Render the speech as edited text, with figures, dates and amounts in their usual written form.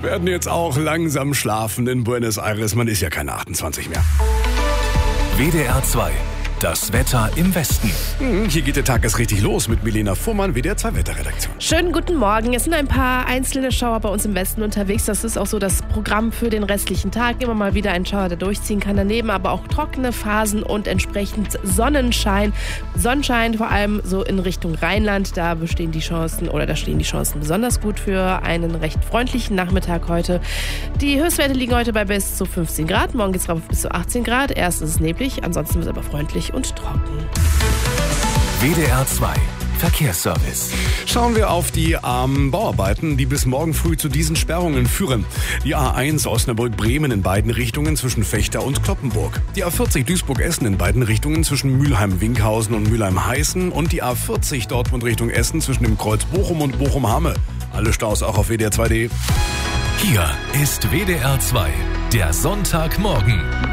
werden jetzt auch langsam schlafen in Buenos Aires. Man ist ja keine 28 mehr. WDR 2. Das Wetter im Westen. Hier geht der Tag erst richtig los mit Milena Fuhrmann, WDR 2 Wetterredaktion. Schönen guten Morgen. Es sind ein paar einzelne Schauer bei uns im Westen unterwegs. Das ist auch so das Programm für den restlichen Tag. Immer mal wieder ein Schauer, der durchziehen kann. Daneben aber auch trockene Phasen und entsprechend Sonnenschein. Sonnenschein vor allem so in Richtung Rheinland. Da stehen die Chancen besonders gut für einen recht freundlichen Nachmittag heute. Die Höchstwerte liegen heute bei bis zu 15 Grad. Morgen geht es rauf bis zu 18 Grad. Erst ist es neblig, ansonsten wird es aber freundlich und trocken. WDR 2. Verkehrsservice. Schauen wir auf die Bauarbeiten, die bis morgen früh zu diesen Sperrungen führen. Die A1 Osnabrück-Bremen in beiden Richtungen zwischen Vechta und Cloppenburg. Die A40 Duisburg-Essen in beiden Richtungen zwischen Mülheim-Winkhausen und Mülheim-Heißen. Und die A40 Dortmund Richtung Essen zwischen dem Kreuz Bochum und Bochum-Hamme. Alle Staus auch auf WDR 2.de. Hier ist WDR 2. Der Sonntagmorgen.